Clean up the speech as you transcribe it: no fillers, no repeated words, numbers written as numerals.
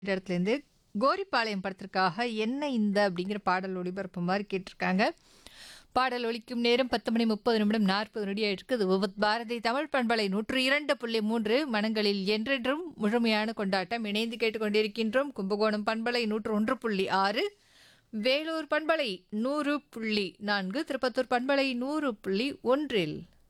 இடத்துலேருந்து கோரிப்பாளையம் படத்திற்காக என்ன இந்த அப்படிங்கிற பாடல் ஒளிபரப்புமாறு கேட்டிருக்காங்க. பாடல் ஒலிக்கும் நேரம் 10:30 40 நொடி ஆயிருக்கு. இது விவித் பாரதி தமிழ் பண்பலை 102.3 மனங்களில் என்றென்றும் முழுமையான கொண்டாட்டம். இணைந்து கேட்டுக்கொண்டிருக்கின்றோம். கும்பகோணம் பண்பலை 101.6, வேலூர் பண்பலை 100.4, திருப்பத்தூர் பண்பலை 100.1.